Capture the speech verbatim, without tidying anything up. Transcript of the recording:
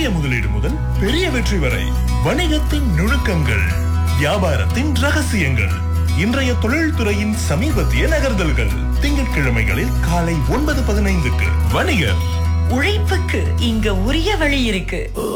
முதலீடு முதல் பெரிய வெற்றி வரை வணிகத்தின் நுணுக்கங்கள், வியாபாரத்தின் ரகசியங்கள், இன்றைய தொழில்துறையின் சமீபத்திய நகர்தல்கள். திங்கட்கிழமைகளில் காலை ஒன்பது பதினைந்துக்கு வணிகர். உழைப்புக்கு இங்க உரிய வழி இருக்கு.